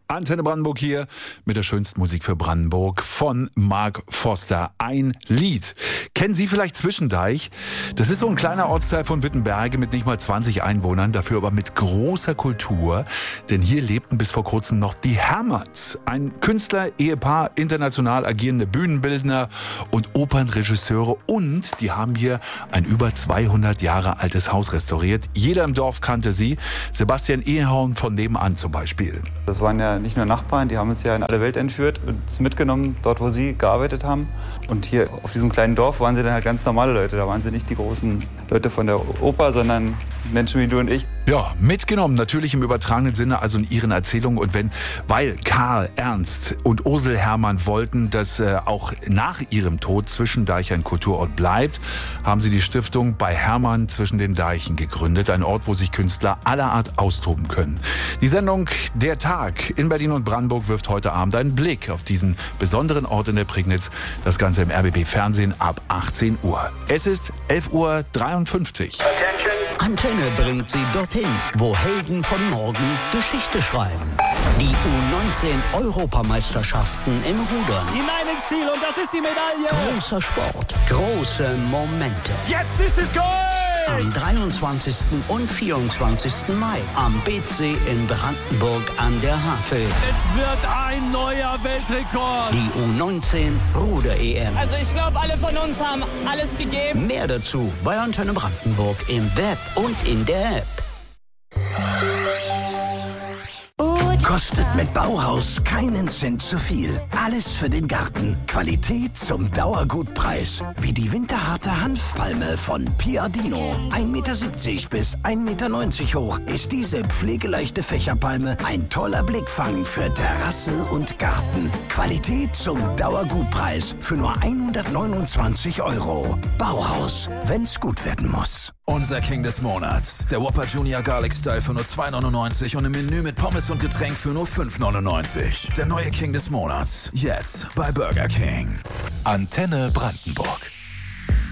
Antenne Brandenburg hier mit der schönsten Musik für Brandenburg von Mark Foster. Ein Lied. Kennen Sie vielleicht Zwischendeich? Das ist so ein kleiner Ortsteil von Wittenberge mit nicht mal 20 Einwohnern, dafür aber mit großer Kultur. Denn hier lebten bis vor kurzem noch die Hermanns. Ein Künstler, Ehepaar, international agierende Bühnenbildner und Opernregisseure. Und die haben hier ein über 200 Jahre altes Haus restauriert. Jeder im Dorf kannte sie. Sebastian Ehorn von nebenan zum Beispiel. Das waren ja nicht nur Nachbarn, die haben uns ja in alle Welt entführt und uns mitgenommen, dort wo sie gearbeitet haben. Und hier auf diesem kleinen Dorf waren sie dann halt ganz normale Leute. Da waren sie nicht die großen Leute von der Oper, sondern Menschen wie du und ich. Ja, mitgenommen natürlich im übertragenen Sinne, also in ihren Erzählungen. Und weil Karl, Ernst und Ursel Hermann wollten, dass auch nach ihrem Tod Zwischendeich ein Kulturort bleibt, haben sie die Stiftung bei Hermann zwischen den Deichen gegründet. Ein Ort, wo sich Künstler aller Art austoben können. Die Sendung Der Tag in Berlin und Brandenburg wirft heute Abend einen Blick auf diesen besonderen Ort in der Prignitz. Das Ganze im RBB Fernsehen ab 18 Uhr. Es ist 11:53 Uhr. Antenne bringt Sie dorthin, wo Helden von morgen Geschichte schreiben. Die U19-Europameisterschaften im Rudern. Hinein ins Ziel und das ist die Medaille. Großer Sport, große Momente. Jetzt ist es Gold! Am 23. und 24. Mai am BC in Brandenburg an der Havel. Es wird ein neuer Weltrekord. Die U19-Ruder-EM. Also ich glaube, alle von uns haben alles gegeben. Mehr dazu bei Antenne Brandenburg im Web und in der App. Kostet mit Bauhaus keinen Cent zu viel. Alles für den Garten. Qualität zum Dauergutpreis. Wie die winterharte Hanfpalme von Piadino. 1,70 Meter bis 1,90 Meter hoch ist diese pflegeleichte Fächerpalme ein toller Blickfang für Terrasse und Garten. Qualität zum Dauergutpreis für nur 129 €. Bauhaus, wenn's gut werden muss. Unser King des Monats. Der Whopper Junior Garlic Style für nur 2,99 und im Menü mit Pommes und Getränk für nur 5,99. Der neue King des Monats. Jetzt bei Burger King. Antenne Brandenburg.